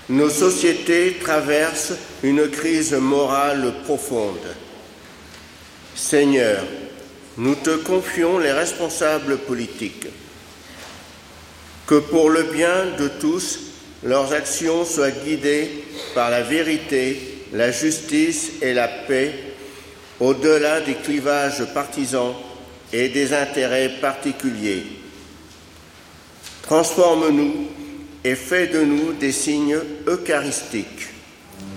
Nos sociétés traversent une crise morale profonde. Seigneur, nous te confions les responsables politiques. Que pour le bien de tous, leurs actions soient guidées par la vérité, la justice et la paix, au-delà des clivages partisans et des intérêts particuliers. Transforme-nous et fais de nous des signes eucharistiques.